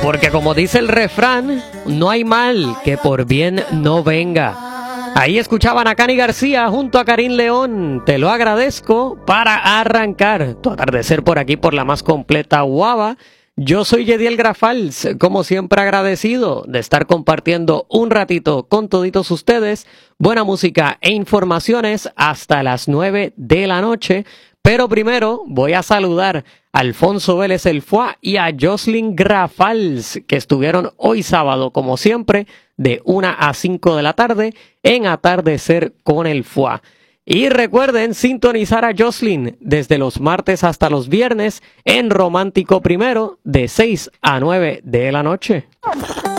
Porque como dice el refrán, no hay mal que por bien no venga. Ahí escuchaban a Cani García junto a Karim León. Te lo agradezco para arrancar tu atardecer por aquí por la más completa Guava. Yo soy Yediel Grafals, como siempre agradecido de estar compartiendo un ratito con toditos ustedes. Buena música e informaciones hasta las 9 de la noche. Pero primero voy a saludar a Alfonso Vélez el Fua y a Jocelyn Grafals, que estuvieron hoy sábado, como siempre, de 1 a 5 de la tarde en Atardecer con el Fua. Y recuerden sintonizar a Jocelyn desde los martes hasta los viernes en Romántico Primero de 6 a 9 de la noche.